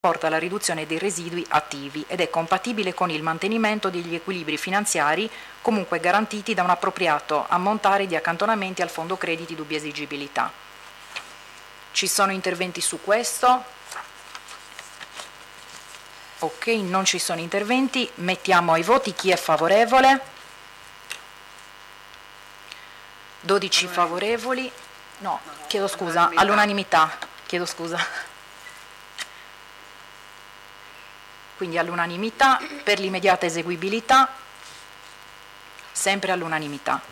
porta alla riduzione dei residui attivi ed è compatibile con il mantenimento degli equilibri finanziari comunque garantiti da un appropriato ammontare di accantonamenti al fondo crediti dubbia esigibilità. Ci sono interventi su questo? Ok, non ci sono interventi, mettiamo ai voti chi è favorevole. 12 favorevoli, no, chiedo scusa, all'unanimità, chiedo scusa. Quindi all'unanimità, per l'immediata eseguibilità, sempre all'unanimità.